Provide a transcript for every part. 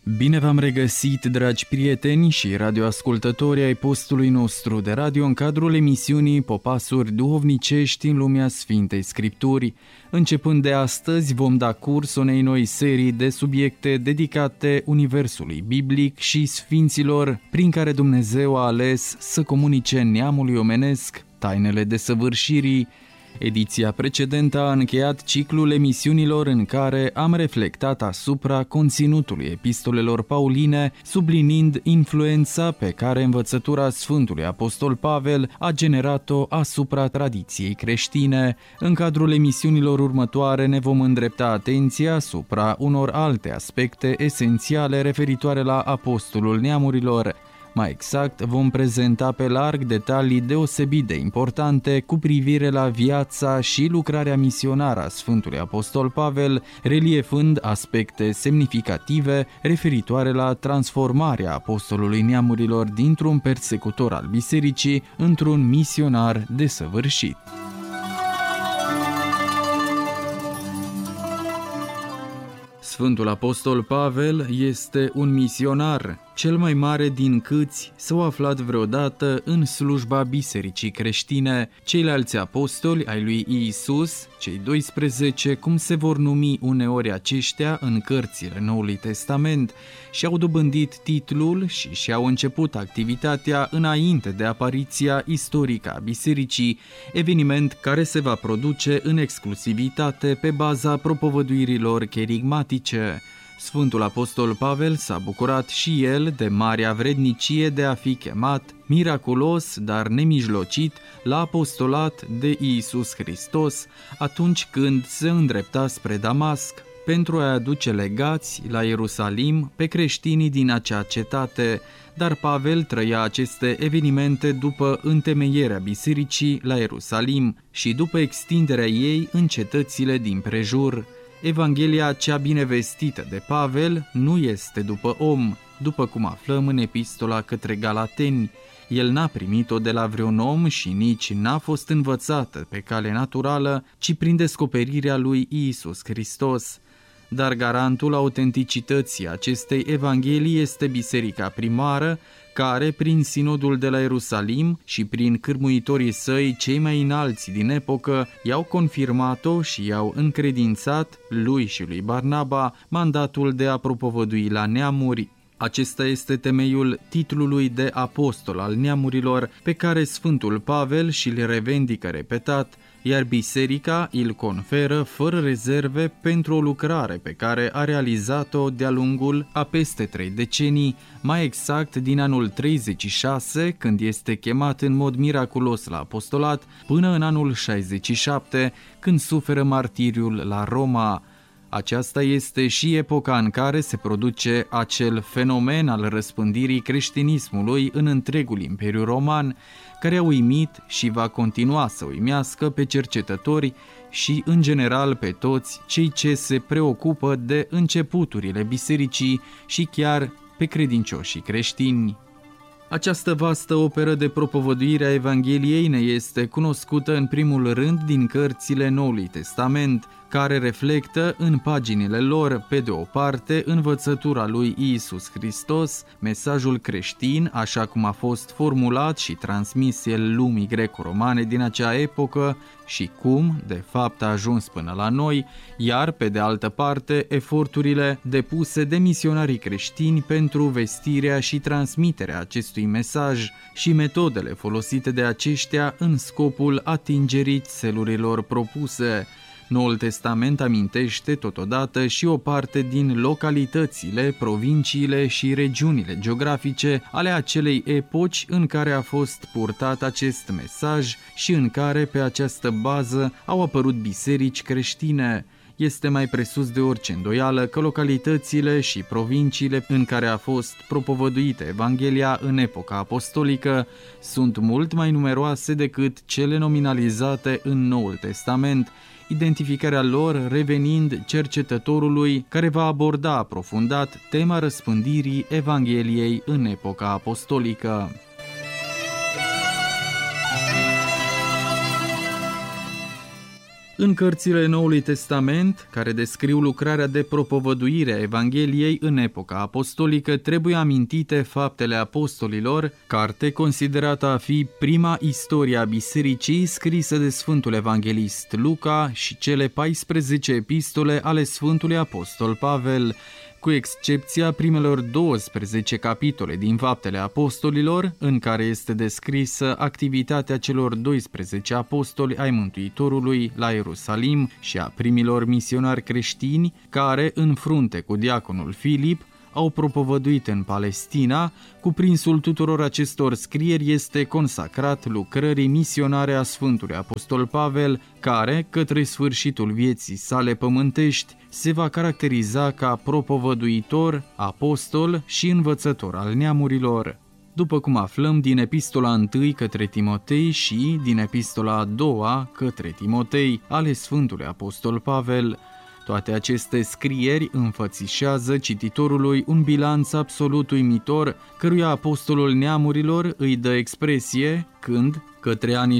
Bine v-am regăsit, dragi prieteni și radioascultători ai postului nostru de radio în cadrul emisiunii Popasuri duhovnicești în lumea Sfintei Scripturi. Începând de astăzi vom da curs unei noi serii de subiecte dedicate universului biblic și sfinților, prin care Dumnezeu a ales să comunice neamului omenesc tainele desăvârșirii. Ediția precedentă a încheiat ciclul emisiunilor în care am reflectat asupra conținutului epistolelor pauline, subliniind influența pe care învățătura Sfântului Apostol Pavel a generat-o asupra tradiției creștine. În cadrul emisiunilor următoare ne vom îndrepta atenția asupra unor alte aspecte esențiale referitoare la Apostolul Neamurilor. Mai exact, vom prezenta pe larg detalii deosebit de importante cu privire la viața și lucrarea misionară a Sfântului Apostol Pavel, reliefând aspecte semnificative referitoare la transformarea Apostolului Neamurilor dintr-un persecutor al bisericii într-un misionar desăvârșit. Sfântul Apostol Pavel este un misionar, cel mai mare din câți s-au aflat vreodată în slujba bisericii creștine. Ceilalți apostoli ai lui Iisus, cei 12, cum se vor numi uneori aceștia în cărțile Noului Testament, și-au dobândit titlul și și-au început activitatea înainte de apariția istorică a bisericii, eveniment care se va produce în exclusivitate pe baza propovăduirilor cherigmatice. Sfântul Apostol Pavel s-a bucurat și el de marea vrednicie de a fi chemat, miraculos, dar nemijlocit, la apostolat de Iisus Hristos, atunci când se îndrepta spre Damasc, pentru a aduce legați la Ierusalim pe creștinii din acea cetate, dar Pavel trăia aceste evenimente după întemeierea bisericii la Ierusalim și după extinderea ei în cetățile din prejur. Evanghelia cea binevestită de Pavel nu este după om, după cum aflăm în epistola către Galateni. El n-a primit-o de la vreun om și nici n-a fost învățată pe cale naturală, ci prin descoperirea lui Iisus Hristos. Dar garantul autenticității acestei evanghelii este biserica primară, care, prin sinodul de la Ierusalim și prin cârmuitorii săi cei mai înalți din epocă, i-au confirmat-o și i-au încredințat lui și lui Barnaba mandatul de a propovădui la neamuri. Acesta este temeiul titlului de apostol al neamurilor pe care Sfântul Pavel și-l revendică repetat, iar biserica îl conferă fără rezerve pentru o lucrare pe care a realizat-o de-a lungul a peste 3 decenii, mai exact din anul 36, când este chemat în mod miraculos la apostolat, până în anul 67, când suferă martiriul la Roma. Aceasta este și epoca în care se produce acel fenomen al răspândirii creștinismului în întregul Imperiu Roman, care a uimit și va continua să uimească pe cercetători și, în general, pe toți cei ce se preocupă de începuturile bisericii și chiar pe credincioșii creștini. Această vastă operă de propovăduire a Evangheliei ne este cunoscută în primul rând din cărțile Noului Testament, care reflectă în paginile lor, pe de o parte, învățătura lui Iisus Hristos, mesajul creștin, așa cum a fost formulat și transmis el lumii greco-romane din acea epocă și cum, de fapt, a ajuns până la noi, iar, pe de altă parte, eforturile depuse de misionarii creștini pentru vestirea și transmiterea acestui mesaj și metodele folosite de aceștia în scopul atingerii țelurilor propuse. Noul Testament amintește totodată și o parte din localitățile, provinciile și regiunile geografice ale acelei epoci în care a fost purtat acest mesaj și în care, pe această bază, au apărut biserici creștine. Este mai presus de orice îndoială că localitățile și provinciile în care a fost propovăduită Evanghelia în epoca apostolică sunt mult mai numeroase decât cele nominalizate în Noul Testament, identificarea lor revenind cercetătorului care va aborda aprofundat tema răspândirii Evangheliei în epoca apostolică. În cărțile Noului Testament, care descriu lucrarea de propovăduire a Evangheliei în epoca apostolică, trebuie amintite Faptele Apostolilor, carte considerată a fi prima istorie a bisericii scrisă de Sfântul Evanghelist Luca și cele 14 epistole ale Sfântului Apostol Pavel, cu excepția primelor 12 capitole din Faptele Apostolilor, în care este descrisă activitatea celor 12 apostoli ai Mântuitorului la Ierusalim și a primilor misionari creștini care, în frunte cu diaconul Filip, au propovăduit în Palestina. Cuprinsul tuturor acestor scrieri este consacrat lucrării misionare a Sfântului Apostol Pavel, care, către sfârșitul vieții sale pământești, se va caracteriza ca propovăduitor, apostol și învățător al neamurilor. După cum aflăm din epistola 1 către Timotei și din epistola a 2 către Timotei ale Sfântului Apostol Pavel, toate aceste scrieri înfățișează cititorului un bilanț absolut uimitor, căruia apostolul neamurilor îi dă expresie când, către anii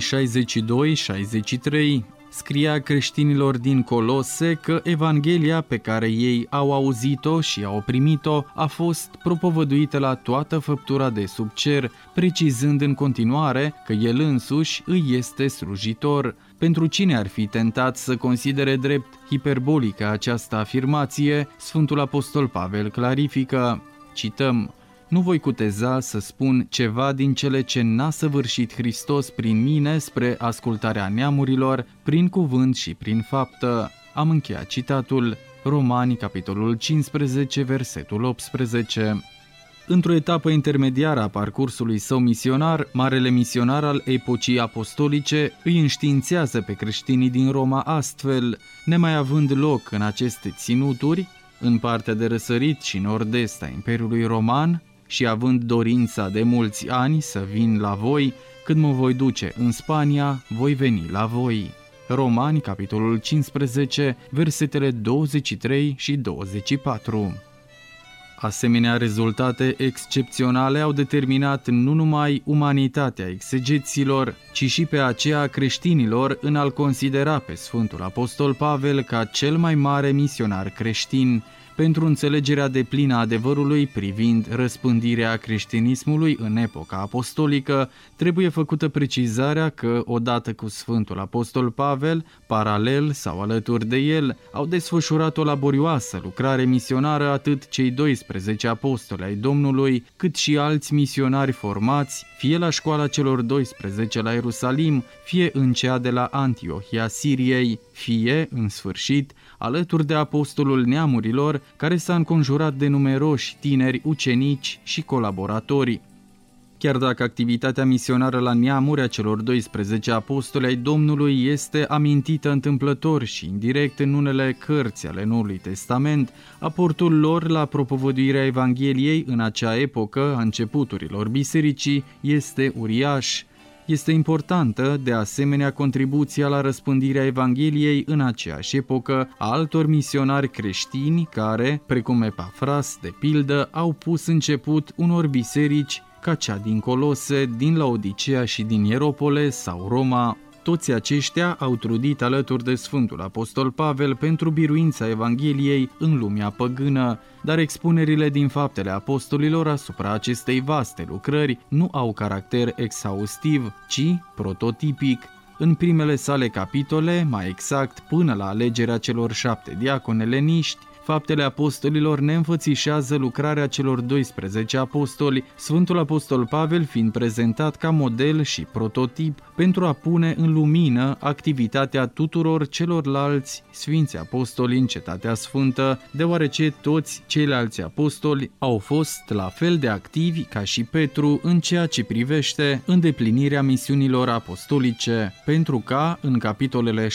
62-63, scria creștinilor din Colose că Evanghelia pe care ei au auzit-o și au primit-o a fost propovăduită la toată făptura de sub cer, precizând în continuare că el însuși îi este slujitor. Pentru cine ar fi tentat să considere drept hiperbolică această afirmație, Sfântul Apostol Pavel clarifică, cităm: "Nu voi cuteza să spun ceva din cele ce n-a săvârșit Hristos prin mine spre ascultarea neamurilor, prin cuvânt și prin faptă." Am încheiat citatul. Romani, capitolul 15, versetul 18. Într-o etapă intermediară a parcursului său misionar, marele misionar al epocii apostolice îi înștiințează pe creștinii din Roma astfel: nemai având loc în aceste ținuturi, în partea de răsărit și nord-est a Imperiului Roman, și având dorința de mulți ani să vin la voi, când mă voi duce în Spania, voi veni la voi. Romani, capitolul 15, versetele 23 și 24. Asemenea rezultate excepționale au determinat nu numai umanitatea exegeților, ci și pe aceea a creștinilor în a-l considera pe Sfântul Apostol Pavel ca cel mai mare misionar creștin. Pentru înțelegerea deplină a adevărului privind răspândirea creștinismului în epoca apostolică, trebuie făcută precizarea că, odată cu Sfântul Apostol Pavel, paralel sau alături de el, au desfășurat o laborioasă lucrare misionară atât cei 12 apostoli ai Domnului, cât și alți misionari formați, fie la școala celor 12 la Ierusalim, fie în cea de la Antiohia Siriei, fie, în sfârșit, alături de apostolul neamurilor, care s-a înconjurat de numeroși tineri, ucenici și colaboratori. Chiar dacă activitatea misionară la neamuri a celor 12 apostoli ai Domnului este amintită întâmplător și indirect în unele cărți ale Noului Testament, aportul lor la propovăduirea Evangheliei în acea epocă a începuturilor bisericii este uriaș. Este importantă, de asemenea, contribuția la răspândirea Evangheliei în aceeași epocă a altor misionari creștini care, precum Epafras, de pildă, au pus început unor biserici ca cea din Colose, din Laodicea și din Ieropole sau Roma. Toți aceștia au trudit alături de Sfântul Apostol Pavel pentru biruința Evangheliei în lumea păgână, dar expunerile din Faptele Apostolilor asupra acestei vaste lucrări nu au caracter exhaustiv, ci prototipic. În primele sale capitole, mai exact până la alegerea celor 7 diaconi eleniști, Faptele Apostolilor ne înfățișează lucrarea celor 12 apostoli, Sfântul Apostol Pavel fiind prezentat ca model și prototip pentru a pune în lumină activitatea tuturor celorlalți Sfinți Apostoli în Cetatea Sfântă, deoarece toți ceilalți apostoli au fost la fel de activi ca și Petru în ceea ce privește îndeplinirea misiunilor apostolice, pentru ca, în capitolele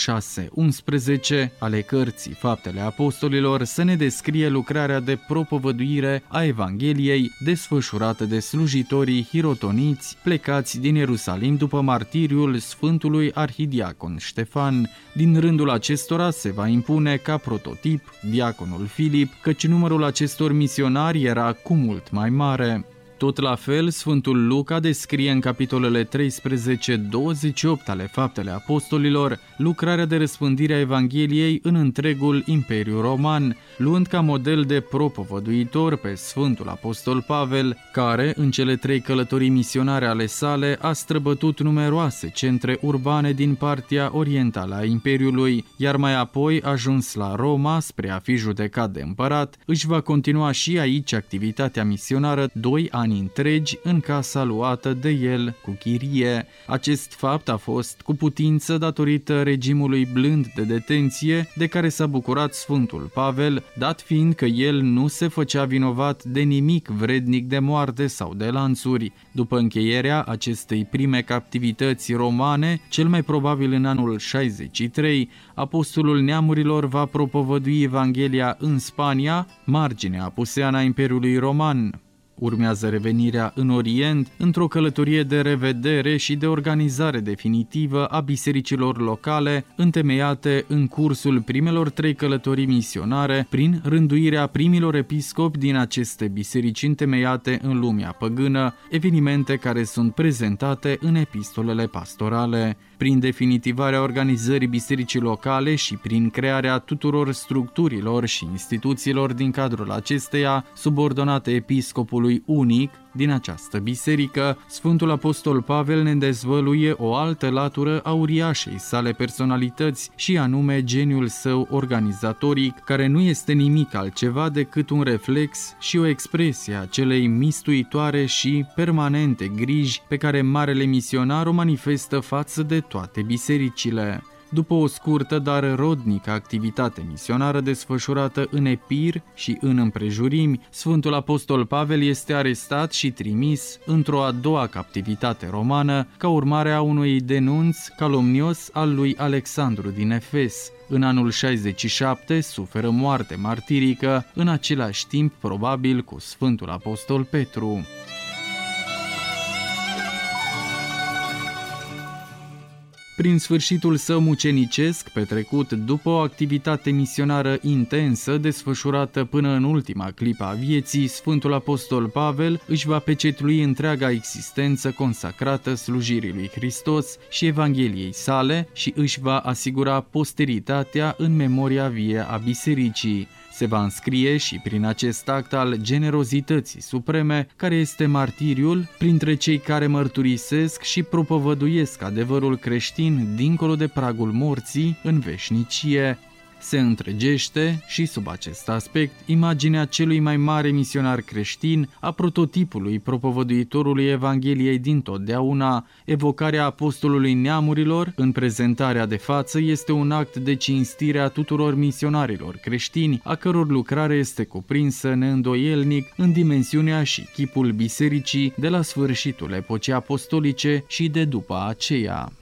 6-11 ale cărții Faptele Apostolilor, să ne descrie lucrarea de propovăduire a Evangheliei desfășurată de slujitorii hirotoniți plecați din Ierusalim după martiriul Sfântului Arhidiacon Ștefan. Din rândul acestora se va impune ca prototip diaconul Filip, căci numărul acestor misionari era cu mult mai mare. Tot la fel, Sfântul Luca descrie în capitolele 13-28 ale Faptele Apostolilor lucrarea de răspândire a Evangheliei în întregul Imperiu Roman, luând ca model de propovăduitor pe Sfântul Apostol Pavel, care, în cele 3 călătorii misionare ale sale, a străbătut numeroase centre urbane din partea orientală a Imperiului, iar mai apoi, ajuns la Roma spre a fi judecat de împărat, își va continua și aici activitatea misionară 2 ani întregi în casa luată de el cu chirie. Acest fapt a fost cu putință datorită regimului blând de detenție de care s-a bucurat Sfântul Pavel, dat fiind că el nu se făcea vinovat de nimic vrednic de moarte sau de lanțuri. După încheierea acestei prime captivități romane, cel mai probabil în anul 63, apostolul neamurilor va propovădui Evanghelia în Spania, marginea apuseană a Imperiului Roman. Urmează revenirea în Orient, într-o călătorie de revedere și de organizare definitivă a bisericilor locale, întemeiate în cursul primelor 3 călătorii misionare, prin rânduirea primilor episcopi din aceste biserici întemeiate în lumea păgână, evenimente care sunt prezentate în epistolele pastorale. Prin definitivarea organizării bisericii locale și prin crearea tuturor structurilor și instituțiilor din cadrul acesteia, subordonate episcopului unic din această biserică, Sfântul Apostol Pavel ne dezvăluie o altă latură a uriașei sale personalități și anume geniul său organizatoric, care nu este nimic altceva decât un reflex și o expresie a celei mistuitoare și permanente griji pe care marele misionar o manifestă față de toate bisericile. După o scurtă, dar rodnică activitate misionară desfășurată în Epir și în împrejurimi, Sfântul Apostol Pavel este arestat și trimis într-o a doua captivitate romană, ca urmare a unui denunț calomnios al lui Alexandru din Efes. În anul 67 suferă moarte martirică, în același timp probabil cu Sfântul Apostol Petru. Prin sfârșitul său mucenicesc, petrecut după o activitate misionară intensă, desfășurată până în ultima clipă a vieții, Sfântul Apostol Pavel își va pecetlui întreaga existență consacrată slujirii lui Hristos și Evangheliei sale și își va asigura posteritatea în memoria vie a bisericii. Se va înscrie și prin acest act al generozității supreme, care este martiriul, printre cei care mărturisesc și propovăduiesc adevărul creștin dincolo de pragul morții în veșnicie. Se întregește și, sub acest aspect, imaginea celui mai mare misionar creștin, a prototipului propovăduitorului Evangheliei dintotdeauna. Evocarea apostolului neamurilor în prezentarea de față este un act de cinstire a tuturor misionarilor creștini, a căror lucrare este cuprinsă neîndoielnic în dimensiunea și chipul bisericii de la sfârșitul epocii apostolice și de după aceea.